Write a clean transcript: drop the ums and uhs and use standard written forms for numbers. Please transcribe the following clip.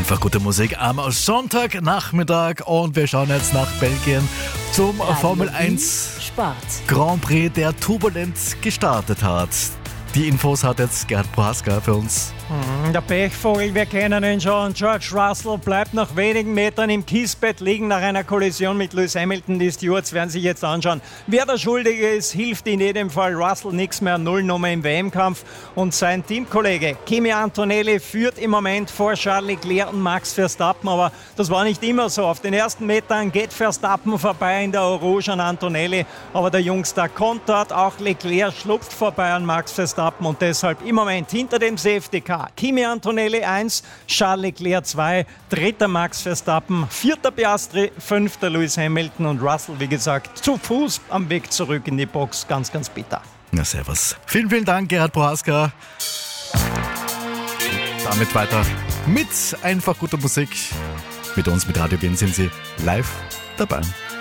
Einfach gute Musik am Sonntagnachmittag und wir schauen jetzt nach Belgien zum Formel 1 Sport. Grand Prix, der turbulent gestartet hat. Die Infos hat jetzt Gerhard Prohaska für uns. Der Pechvogel, wir kennen ihn schon. George Russell bleibt nach wenigen Metern im Kiesbett liegen nach einer Kollision mit Lewis Hamilton. Die Stewards werden sich jetzt anschauen, wer der Schuldige ist. Hilft in jedem Fall Russell nichts mehr. Nullnummer im WM-Kampf. Und sein Teamkollege Kimi Antonelli führt im Moment vor Charles Leclerc und Max Verstappen. Aber das war nicht immer so. Auf den ersten Metern geht Verstappen vorbei in der Orange an Antonelli. Aber der Jungster kontert. Auch Leclerc schlupft vorbei an Max Verstappen. Und deshalb im Moment hinter dem Safety Car Kimi Antonelli 1, Charles Leclerc 2, dritter Max Verstappen, vierter Piastri, fünfter Lewis Hamilton und Russell, wie gesagt, zu Fuß am Weg zurück in die Box. Ganz, ganz bitter. Na, servus. Vielen, vielen Dank, Gerhard Prohaska. Damit weiter mit einfach guter Musik. Mit uns, mit Radio Wien, sind Sie live dabei.